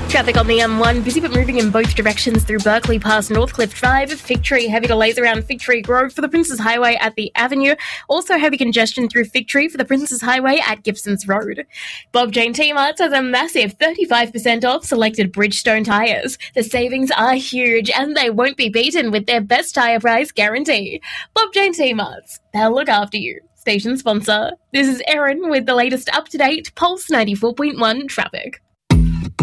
Traffic on the M1, busy but moving in both directions through Berkeley past Northcliffe Drive. Fig Tree, heavy delays around Fig Tree Grove for the Princes Highway at the Avenue. Also heavy congestion through Fig Tree for the Princes Highway at Gibsons Road. Bob Jane T-Marts has a massive 35% off selected Bridgestone tyres. The savings are huge and they won't be beaten with their best tyre price guarantee. Bob Jane T-Marts, they'll look after you. Station sponsor. This is Erin with the latest up-to-date Pulse 94.1 traffic.